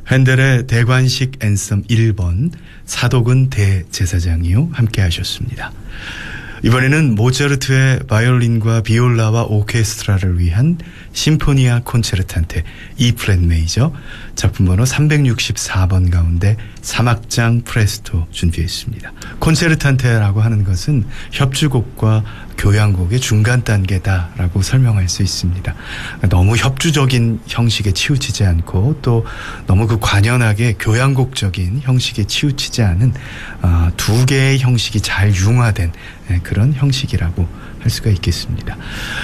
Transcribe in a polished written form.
핸델의 대관식 앤썸 1번 사도근 대제사장이요 함께 하셨습니다. 이번에는 모차르트의 바이올린과 비올라와 오케스트라를 위한 심포니아 콘체르탄테 E 플랫 메이저 작품 번호 364번 가운데 3악장 프레스토 준비했습니다. 콘체르탄테라고 하는 것은 협주곡과 교향곡의 중간 단계다라고 설명할 수 있습니다. 너무 협주적인 형식에 치우치지 않고 또 너무 그 관연하게 교향곡적인 형식에 치우치지 않은 두 개의 형식이 잘 융화된 그런 형식이라고 할 수가 있겠습니다.